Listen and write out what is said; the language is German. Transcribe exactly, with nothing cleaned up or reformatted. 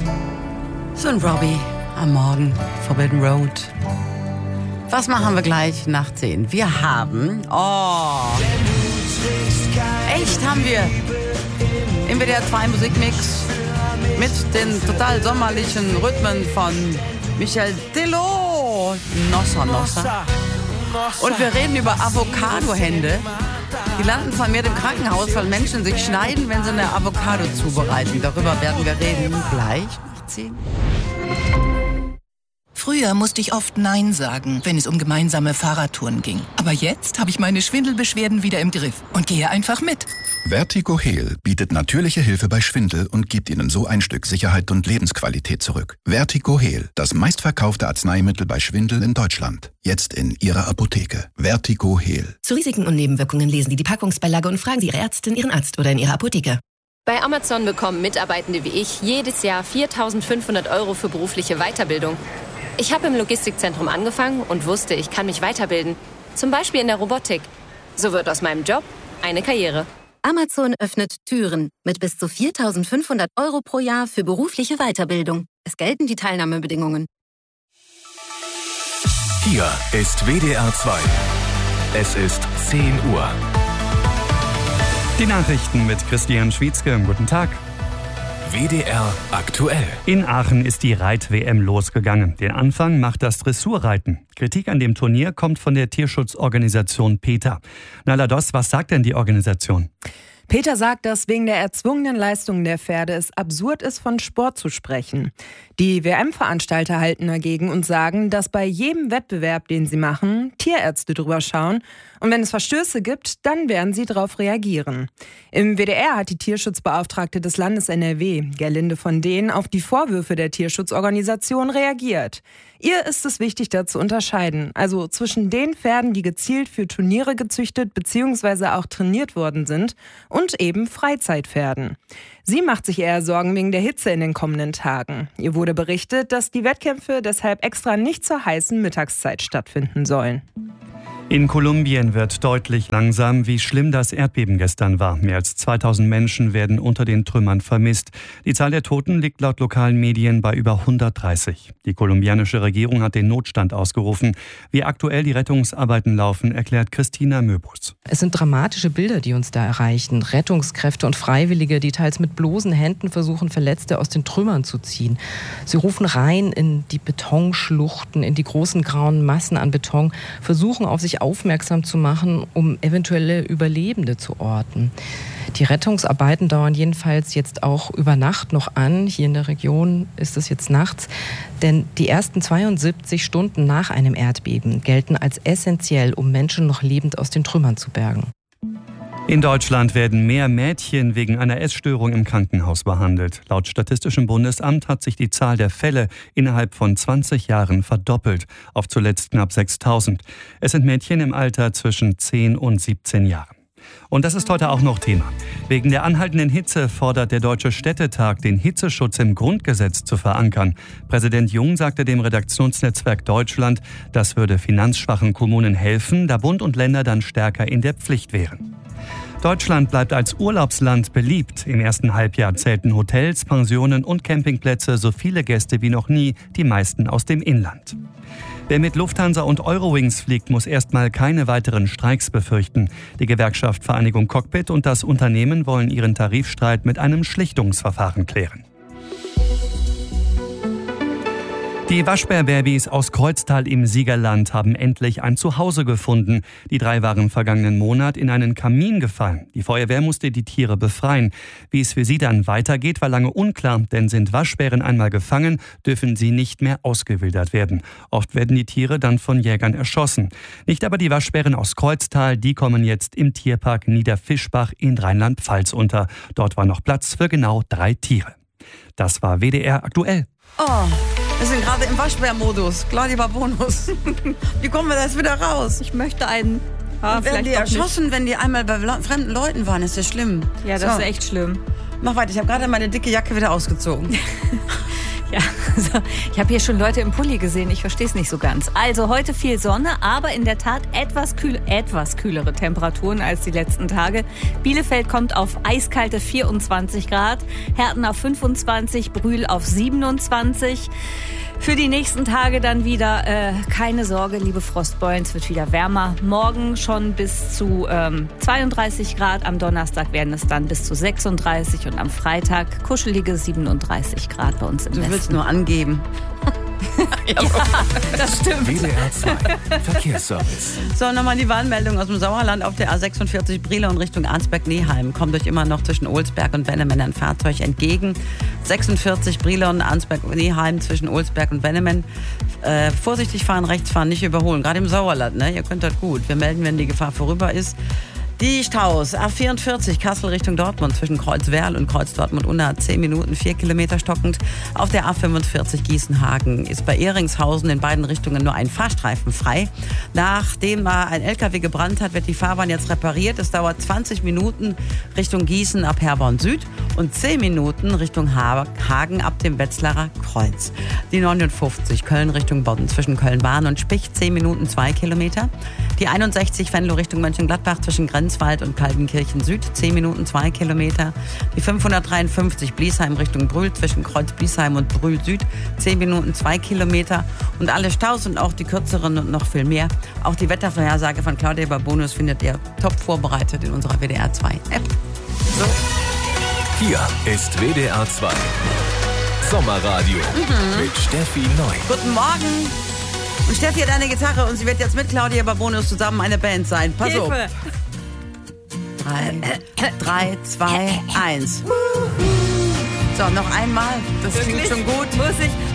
So ein Robbie am Morgen, Forbidden Road. Was machen wir gleich nach zehn? Wir haben, oh, echt haben wir im W D R zwei Musikmix mit den total sommerlichen Rhythmen von Michel Tello. Nossa, Nossa. Und wir reden über Avocado-Hände. Die landen vermehrt im Krankenhaus, weil Menschen sich schneiden, wenn sie eine Avocado zubereiten. Darüber werden wir reden gleich nach zehn. Früher musste ich oft Nein sagen, wenn es um gemeinsame Fahrradtouren ging. Aber jetzt habe ich meine Schwindelbeschwerden wieder im Griff und gehe einfach mit. Vertigo Heal bietet natürliche Hilfe bei Schwindel und gibt Ihnen so ein Stück Sicherheit und Lebensqualität zurück. Vertigo Heal, das meistverkaufte Arzneimittel bei Schwindel in Deutschland. Jetzt in Ihrer Apotheke. Vertigo Heal. Zu Risiken und Nebenwirkungen lesen Sie die Packungsbeilage und fragen Sie Ihre Ärztin, Ihren Arzt oder in Ihrer Apotheke. Bei Amazon bekommen Mitarbeitende wie ich jedes Jahr viertausendfünfhundert Euro für berufliche Weiterbildung. Ich habe im Logistikzentrum angefangen und wusste, ich kann mich weiterbilden. Zum Beispiel in der Robotik. So wird aus meinem Job eine Karriere. Amazon öffnet Türen mit bis zu viertausendfünfhundert Euro pro Jahr für berufliche Weiterbildung. Es gelten die Teilnahmebedingungen. Hier ist W D R zwei. Es ist zehn Uhr. Die Nachrichten mit Christian Schwietzke. Guten Tag. W D R aktuell. In Aachen ist die Reit-W M losgegangen. Den Anfang macht das Dressurreiten. Kritik an dem Turnier kommt von der Tierschutzorganisation PETA. Nala Doss, was sagt denn die Organisation? PETA sagt, dass wegen der erzwungenen Leistungen der Pferde es absurd ist, von Sport zu sprechen. Die W M-Veranstalter halten dagegen und sagen, dass bei jedem Wettbewerb, den sie machen, Tierärzte drüber schauen. Und wenn es Verstöße gibt, dann werden sie darauf reagieren. Im W D R hat die Tierschutzbeauftragte des Landes N R W, Gerlinde von Dehn, auf die Vorwürfe der Tierschutzorganisation reagiert. Ihr ist es wichtig, da zu unterscheiden, also zwischen den Pferden, die gezielt für Turniere gezüchtet bzw. auch trainiert worden sind, und eben Freizeitpferden. Sie macht sich eher Sorgen wegen der Hitze in den kommenden Tagen. Ihr wurde berichtet, dass die Wettkämpfe deshalb extra nicht zur heißen Mittagszeit stattfinden sollen. In Kolumbien wird deutlich langsam, wie schlimm das Erdbeben gestern war. Mehr als zweitausend Menschen werden unter den Trümmern vermisst. Die Zahl der Toten liegt laut lokalen Medien bei über hundertdreißig. Die kolumbianische Regierung hat den Notstand ausgerufen. Wie aktuell die Rettungsarbeiten laufen, erklärt Christina Möbus. Es sind dramatische Bilder, die uns da erreichen. Rettungskräfte und Freiwillige, die teils mit bloßen Händen versuchen, Verletzte aus den Trümmern zu ziehen. Sie rufen rein in die Betonschluchten, in die großen grauen Massen an Beton, versuchen auf sich aufmerksam zu machen, um eventuelle Überlebende zu orten. Die Rettungsarbeiten dauern jedenfalls jetzt auch über Nacht noch an. Hier in der Region ist es jetzt nachts. Denn die ersten zweiundsiebzig Stunden nach einem Erdbeben gelten als essentiell, um Menschen noch lebend aus den Trümmern zu bergen. In Deutschland werden mehr Mädchen wegen einer Essstörung im Krankenhaus behandelt. Laut Statistischem Bundesamt hat sich die Zahl der Fälle innerhalb von zwanzig Jahren verdoppelt, auf zuletzt knapp sechstausend. Es sind Mädchen im Alter zwischen zehn und siebzehn Jahren. Und das ist heute auch noch Thema. Wegen der anhaltenden Hitze fordert der Deutsche Städtetag, den Hitzeschutz im Grundgesetz zu verankern. Präsident Jung sagte dem Redaktionsnetzwerk Deutschland, das würde finanzschwachen Kommunen helfen, da Bund und Länder dann stärker in der Pflicht wären. Deutschland bleibt als Urlaubsland beliebt. Im ersten Halbjahr zählten Hotels, Pensionen und Campingplätze so viele Gäste wie noch nie, die meisten aus dem Inland. Wer mit Lufthansa und Eurowings fliegt, muss erstmal keine weiteren Streiks befürchten. Die Gewerkschaft Vereinigung Cockpit und das Unternehmen wollen ihren Tarifstreit mit einem Schlichtungsverfahren klären. Die Waschbärbabys aus Kreuztal im Siegerland haben endlich ein Zuhause gefunden. Die drei waren vergangenen Monat in einen Kamin gefallen. Die Feuerwehr musste die Tiere befreien. Wie es für sie dann weitergeht, war lange unklar, denn sind Waschbären einmal gefangen, dürfen sie nicht mehr ausgewildert werden. Oft werden die Tiere dann von Jägern erschossen. Nicht aber die Waschbären aus Kreuztal, die kommen jetzt im Tierpark Niederfischbach in Rheinland-Pfalz unter. Dort war noch Platz für genau drei Tiere. Das war W D R aktuell. Oh, wir sind gerade im Waschbär-Modus. Claudia Bonus. Wie kommen wir da jetzt wieder raus? Ich möchte einen. Ah, und werden die erschossen, nicht. Wenn die einmal bei fremden Leuten waren? Ist ja schlimm. Ja, das so. ist echt schlimm. Mach weiter, ich habe gerade meine dicke Jacke wieder ausgezogen. Ja, also ich habe hier schon Leute im Pulli gesehen, ich verstehe es nicht so ganz. Also heute viel Sonne, aber in der Tat etwas, kühl, etwas kühlere Temperaturen als die letzten Tage. Bielefeld kommt auf eiskalte vierundzwanzig Grad, Herten auf fünfundzwanzig, Brühl auf siebenundzwanzig. Für die nächsten Tage dann wieder äh, keine Sorge, liebe Frostbeulen, es wird wieder wärmer. Morgen schon bis zu ähm, zweiunddreißig Grad, am Donnerstag werden es dann bis zu sechsunddreißig und am Freitag kuschelige siebenunddreißig Grad bei uns im Westen. Du willst nur angeben. Ja, das stimmt. W D R zwei Verkehrsservice. So, nochmal die Warnmeldung aus dem Sauerland auf der A sechsundvierzig Brilon Richtung Arnsberg-Neheim. Kommt euch immer noch zwischen Olsberg und Wennemen ein Fahrzeug entgegen. sechsundvierzig Brilon, Arnsberg-Neheim zwischen Olsberg und Wennemen. Äh, vorsichtig fahren, rechts fahren, nicht überholen. Gerade im Sauerland, ne? Ihr könnt das gut. Wir melden, wenn die Gefahr vorüber ist. Die Staus, A vierundvierzig, Kassel Richtung Dortmund, zwischen Kreuzwerl und Kreuz Dortmund-Unna, zehn Minuten, vier Kilometer stockend. Auf der A fünfundvierzig Gießenhagen ist bei Ehringshausen in beiden Richtungen nur ein Fahrstreifen frei. Nachdem mal ein L K W gebrannt hat, wird die Fahrbahn jetzt repariert. Es dauert zwanzig Minuten Richtung Gießen ab Herborn Süd und zehn Minuten Richtung Hagen ab dem Wetzlarer Kreuz. Die neunundfünfzig, Köln Richtung Bodden, zwischen Köln-Bahn und Spich, zehn Minuten, zwei Kilometer. Die einundsechzig, Venlo Richtung Mönchengladbach, zwischen Grenzwald und Kaltenkirchen Süd, zehn Minuten, zwei Kilometer. Die fünfhundertdreiundfünfzig, Bliesheim Richtung Brühl, zwischen Kreuz Bliesheim und Brühl Süd, zehn Minuten, zwei Kilometer. Und alle Staus und auch die kürzeren und noch viel mehr. Auch die Wettervorhersage von Claudia Babonus findet ihr top vorbereitet in unserer W D R zwei App. So. Hier ist W D R zwei Sommerradio mhm. mit Steffi Neu. Guten Morgen. Und Steffi hat eine Gitarre und sie wird jetzt mit Claudia Babonus zusammen eine Band sein. Pass auf. Drei, drei, zwei, eins. So, noch einmal. Das klingt schon gut. Muss ich.